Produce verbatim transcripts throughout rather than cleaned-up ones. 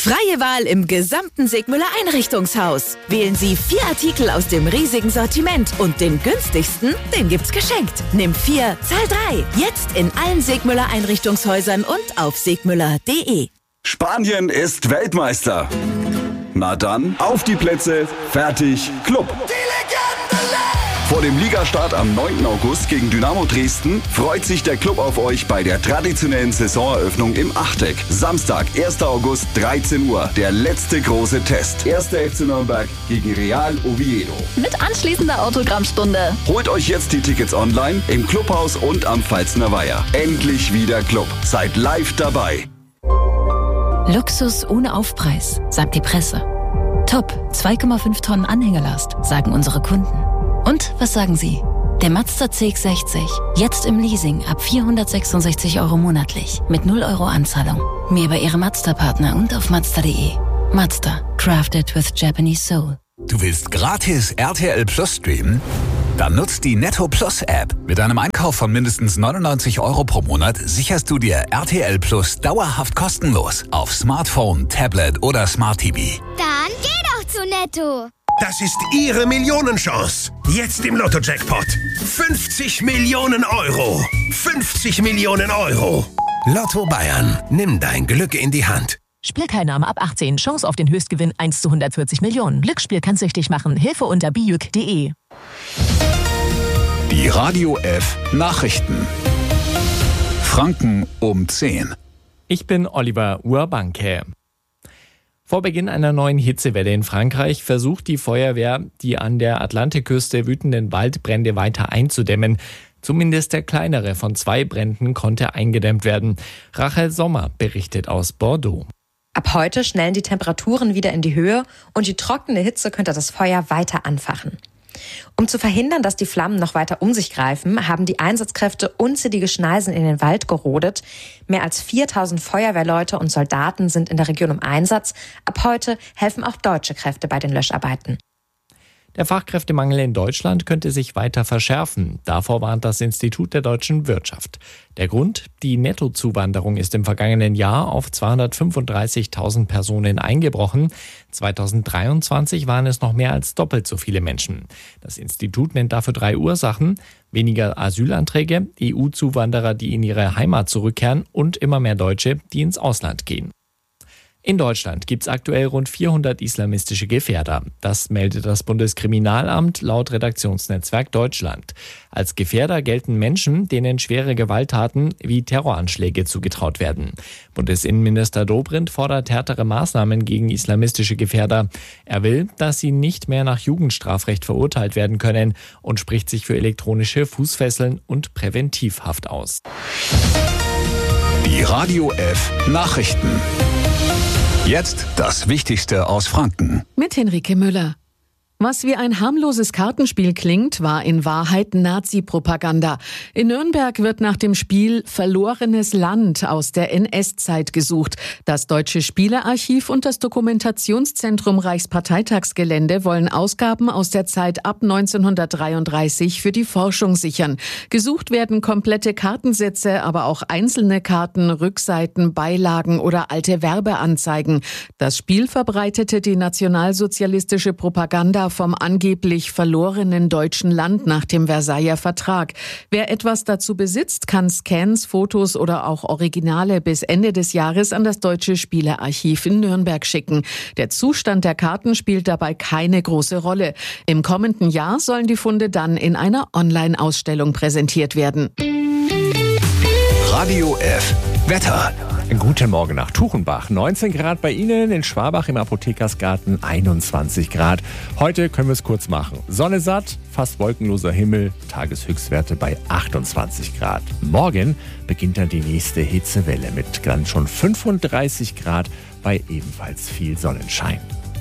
Freie Wahl im gesamten Sigmüller Einrichtungshaus. Wählen Sie vier Artikel aus dem riesigen Sortiment und den günstigsten, den gibt's geschenkt. Nimm vier, zahl drei. Jetzt in allen Sigmüller Einrichtungshäusern und auf sigmüller punkt de. Spanien ist Weltmeister. Na dann, auf die Plätze, fertig, Club. Die Legende lebt! Vor dem Ligastart am neunten August gegen Dynamo Dresden freut sich der Club auf euch bei der traditionellen Saisoneröffnung im Achteck. Samstag, erster August, dreizehn Uhr, der letzte große Test. erster F C Nürnberg gegen Real Oviedo. Mit anschließender Autogrammstunde. Holt euch jetzt die Tickets online, im Clubhaus und am Pfalzner Weiher. Endlich wieder Club. Seid live dabei. Luxus ohne Aufpreis, sagt die Presse. Top, zwei Komma fünf Tonnen Anhängelast, sagen unsere Kunden. Und was sagen Sie? Der Mazda C X sechzig, jetzt im Leasing ab vierhundertsechsundsechzig Euro monatlich, mit null Euro Anzahlung. Mehr bei Ihrem Mazda-Partner und auf mazda punkt de. Mazda, crafted with Japanese soul. Du willst gratis R T L Plus streamen? Dann nutzt die Netto Plus App. Mit einem Einkauf von mindestens neunundneunzig Euro pro Monat sicherst du dir R T L Plus dauerhaft kostenlos auf Smartphone, Tablet oder Smart T V. Dann geh doch zu Netto. Das ist Ihre Millionenchance. Jetzt im Lotto-Jackpot. fünfzig Millionen Euro. fünfzig Millionen Euro. Lotto Bayern. Nimm dein Glück in die Hand. Spielteilnahme ab achtzehn. Chance auf den Höchstgewinn eins zu hundertvierzig Millionen. Glücksspiel kann süchtig machen. Hilfe unter bijuk punkt de. Die Radio F Nachrichten. Franken um zehn. Ich bin Oliver Urbanke. Vor Beginn einer neuen Hitzewelle in Frankreich versucht die Feuerwehr, die an der Atlantikküste wütenden Waldbrände weiter einzudämmen. Zumindest der kleinere von zwei Bränden konnte eingedämmt werden. Rachel Sommer berichtet aus Bordeaux. Ab heute schnellen die Temperaturen wieder in die Höhe und die trockene Hitze könnte das Feuer weiter anfachen. Um zu verhindern, dass die Flammen noch weiter um sich greifen, haben die Einsatzkräfte unzählige Schneisen in den Wald gerodet. Mehr als viertausend Feuerwehrleute und Soldaten sind in der Region im Einsatz. Ab heute helfen auch deutsche Kräfte bei den Löscharbeiten. Der Fachkräftemangel in Deutschland könnte sich weiter verschärfen. Davor warnt das Institut der deutschen Wirtschaft. Der Grund? Die Nettozuwanderung ist im vergangenen Jahr auf zweihundertfünfunddreißigtausend Personen eingebrochen. zweitausenddreiundzwanzig waren es noch mehr als doppelt so viele Menschen. Das Institut nennt dafür drei Ursachen: weniger Asylanträge, E U-Zuwanderer, die in ihre Heimat zurückkehren und immer mehr Deutsche, die ins Ausland gehen. In Deutschland gibt es aktuell rund vierhundert islamistische Gefährder. Das meldet das Bundeskriminalamt laut Redaktionsnetzwerk Deutschland. Als Gefährder gelten Menschen, denen schwere Gewalttaten wie Terroranschläge zugetraut werden. Bundesinnenminister Dobrindt fordert härtere Maßnahmen gegen islamistische Gefährder. Er will, dass sie nicht mehr nach Jugendstrafrecht verurteilt werden können und spricht sich für elektronische Fußfesseln und Präventivhaft aus. Die Radio F Nachrichten. Jetzt das Wichtigste aus Franken. Mit Henrike Müller. Was wie ein harmloses Kartenspiel klingt, war in Wahrheit Nazi-Propaganda. In Nürnberg wird nach dem Spiel Verlorenes Land aus der N S-Zeit gesucht. Das Deutsche Spielearchiv und das Dokumentationszentrum Reichsparteitagsgelände wollen Ausgaben aus der Zeit ab neunzehnhundertdreiunddreißig für die Forschung sichern. Gesucht werden komplette Kartensätze, aber auch einzelne Karten, Rückseiten, Beilagen oder alte Werbeanzeigen. Das Spiel verbreitete die nationalsozialistische Propaganda vom angeblich verlorenen deutschen Land nach dem Versailler Vertrag. Wer etwas dazu besitzt, kann Scans, Fotos oder auch Originale bis Ende des Jahres an das Deutsche Spielearchiv in Nürnberg schicken. Der Zustand der Karten spielt dabei keine große Rolle. Im kommenden Jahr sollen die Funde dann in einer Online-Ausstellung präsentiert werden. Radio F Wetter. Guten Morgen nach Tuchenbach. neunzehn Grad bei Ihnen, in Schwabach im Apothekersgarten einundzwanzig Grad. Heute können wir es kurz machen. Sonne satt, fast wolkenloser Himmel, Tageshöchstwerte bei achtundzwanzig Grad. Morgen beginnt dann die nächste Hitzewelle mit dann schon fünfunddreißig Grad bei ebenfalls viel Sonnenschein.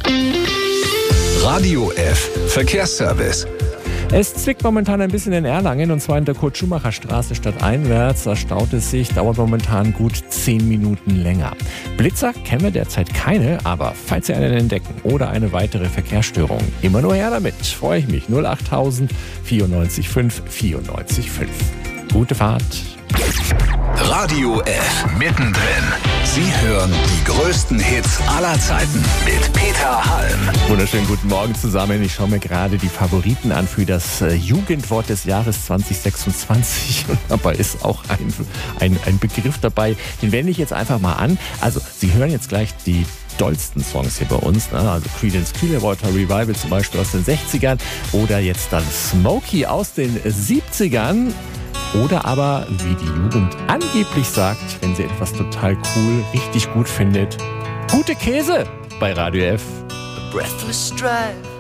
Radio F Verkehrsservice. Es zwickt momentan ein bisschen in Erlangen, und zwar in der Kurt-Schumacher-Straße stadteinwärts. Da staut es sich, dauert momentan gut zehn Minuten länger. Blitzer kennen wir derzeit keine, aber falls Sie einen entdecken oder eine weitere Verkehrsstörung, immer nur her damit. Freue ich mich. null achttausend vierundneunzig fünf vierundneunzig fünf. Gute Fahrt. Radio F mittendrin. Sie hören die größten Hits aller Zeiten mit Peter Halm. Wunderschönen guten Morgen zusammen. Ich schaue mir gerade die Favoriten an für das äh, Jugendwort des Jahres zwanzig sechsundzwanzig. Und dabei ist auch ein, ein, ein Begriff dabei, den wende ich jetzt einfach mal an. Also Sie hören jetzt gleich die dollsten Songs hier bei uns, ne? Also Creedence Clearwater Revival zum Beispiel aus den sechzigern oder jetzt dann Smokey aus den siebzigern. Oder aber, wie die Jugend angeblich sagt, wenn sie etwas total cool, richtig gut findet, gute Käse bei Radio F. Breathless drive